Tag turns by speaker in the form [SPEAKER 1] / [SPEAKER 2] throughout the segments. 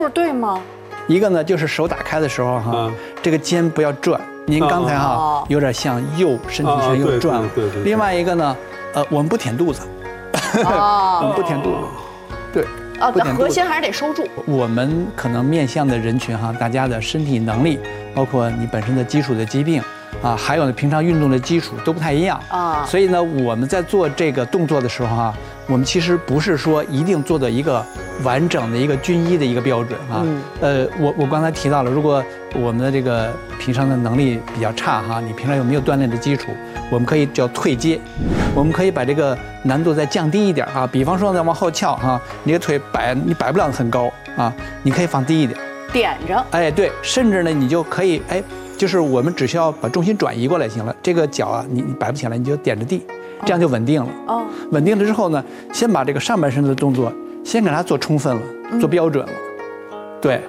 [SPEAKER 1] 对吗？
[SPEAKER 2] 一个呢就是手打开的时候哈，这个肩不要转。您刚才哈有点向右，身体向右转了。对。另外一个呢，我们不舔肚子，我们不舔肚子，对。
[SPEAKER 1] 核心还是得收住。
[SPEAKER 2] 我们可能面向的人群哈，大家的身体能力，包括你本身的基础的疾病啊，还有呢平常运动的基础都不太一样啊。所以呢，我们在做这个动作的时候哈，我们其实不是说一定做的一个完整的一个均一的一个标准啊。我刚才提到了，如果我们的这个平常的能力比较差哈，你平常有没有锻炼的基础，我们可以叫退阶，我们可以把这个难度再降低一点啊。比方说呢，往后翘哈，你的腿你摆不了很高啊，你可以放低一点，
[SPEAKER 1] 点着。
[SPEAKER 2] 哎，对，甚至呢，你就可以就是我们只需要把重心转移过来行了。这个脚啊，你摆不起来，你就点着地，这样就稳定了。稳定了之后呢，先把这个上半身的动作先给它做充分了，做标准了。对，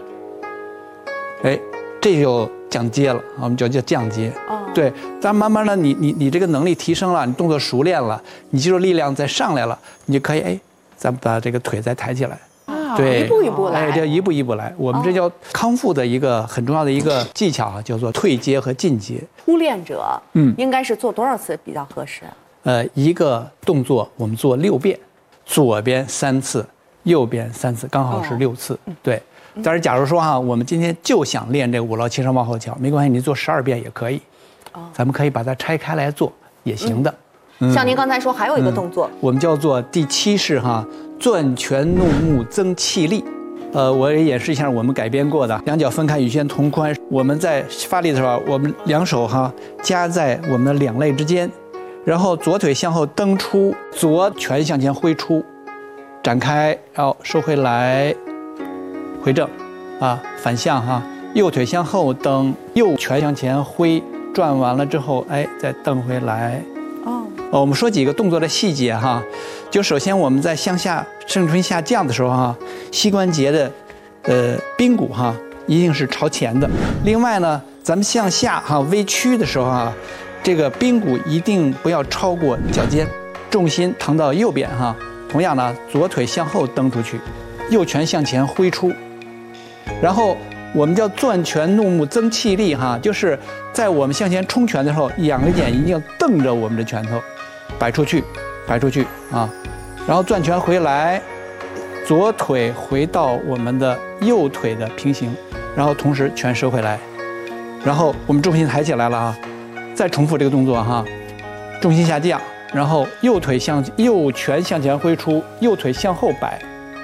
[SPEAKER 2] 这就降阶了，我们叫降阶。对，但慢慢的你这个能力提升了，你动作熟练了，你肌肉力量再上来了，你就可以咱把这个腿再抬起来。对，
[SPEAKER 1] 一步一步来，
[SPEAKER 2] 叫一步一步来。我们这叫康复的一个很重要的一个技巧啊，叫做退阶和进阶。
[SPEAKER 1] 初练者，应该是做多少次比较合适？
[SPEAKER 2] 一个动作我们做6遍，左边3次，右边3次，刚好是6次。对。但是假如说哈，我们今天就想练这个5劳7伤往后翘，没关系，你做12遍也可以。咱们可以把它拆开来做，也行的。
[SPEAKER 1] 像您刚才说还有一个动作，
[SPEAKER 2] 我们叫做第7式哈，攥拳怒目增气力。我也演示一下我们改编过的，两脚分开，与肩同宽。我们在发力的时候，我们两手哈夹在我们的两肋之间，然后左腿向后蹬出，左拳向前挥出，展开，然后收回来，回正，反向哈，右腿向后蹬，右拳向前挥，转完了之后，再蹬回来。我们说几个动作的细节哈，就首先我们在向下上臀下降的时候哈，膝关节的髌骨哈一定是朝前的。另外呢，咱们向下哈微屈的时候哈，这个髌骨一定不要超过脚尖，重心腾到右边哈。同样呢，左腿向后蹬出去，右拳向前挥出，然后我们叫攥拳怒目增气力哈，就是在我们向前冲拳的时候，两个眼一定要瞪着我们的拳头，摆出去啊，然后攥拳回来，左腿回到我们的右腿的平行，然后同时拳收回来，然后我们重心抬起来了啊，再重复这个动作哈，重心下降，然后右拳向前挥出，右腿向后摆，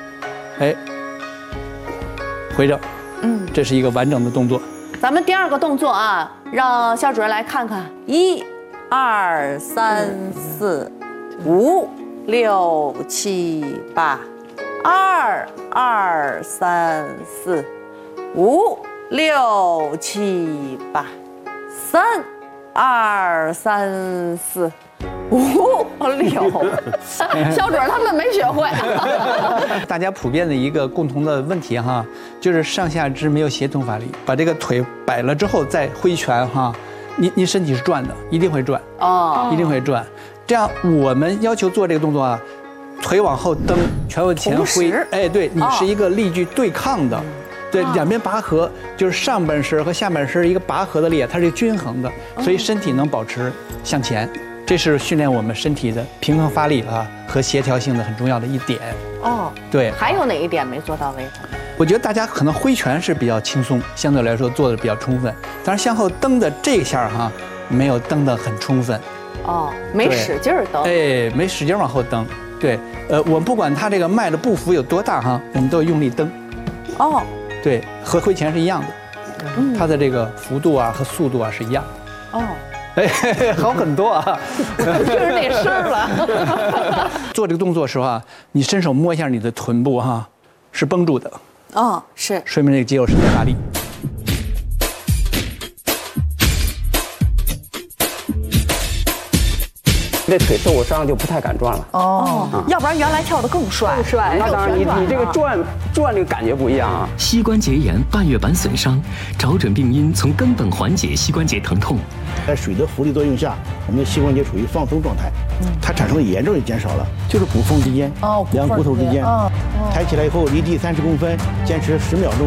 [SPEAKER 2] 回正。这是一个完整的动作。
[SPEAKER 1] 咱们第2个动作啊，让肖主任来看看，1、2、3、4、5、6、7、8，2、2、3、4、5、6、7、8，3、2、3、4、5、6，肖主任他们没学会。
[SPEAKER 2] 大家普遍的一个共同的问题哈，就是上下肢没有协同发力。把这个腿摆了之后再挥拳哈，你身体是转的，一定会转一定会转。这样我们要求做这个动作啊，腿往后蹬，拳往前挥，对你是一个力矩对抗的。对，两边拔河，就是上半身和下半身一个拔河的力，它是均衡的，所以身体能保持向前。这是训练我们身体的平衡发力和协调性的很重要的一点。对。还
[SPEAKER 1] 有哪一点没做到位的？
[SPEAKER 2] 我觉得大家可能挥拳是比较轻松，相对来说做的比较充分，但是向后蹬的这下哈，没有蹬得很充分。
[SPEAKER 1] 没使劲蹬。
[SPEAKER 2] 没使劲往后蹬。对，我们不管它这个迈的步幅有多大哈，我们都用力蹬。对，和挥拳是一样的，它的这个幅度和速度是一样的。好很多啊，
[SPEAKER 1] 就是那声了。
[SPEAKER 2] 做这个动作的时候你伸手摸一下你的臀部是绷住的。
[SPEAKER 1] 是，
[SPEAKER 2] 说明这个肌肉是在发力。
[SPEAKER 3] 这腿受过伤就不太敢转了。
[SPEAKER 1] 要不然原来跳得更帅。
[SPEAKER 3] 那当然，你这个转这个感觉不一样啊。
[SPEAKER 4] 膝关节炎、半月板损伤，找准病因，从根本缓解膝关节疼痛。
[SPEAKER 5] 在水的浮力作用下，我们的膝关节处于放松状态，它产生的炎症也减少了，就是骨缝之间，两骨头之间，抬起来以后离地30公分，坚持10秒钟。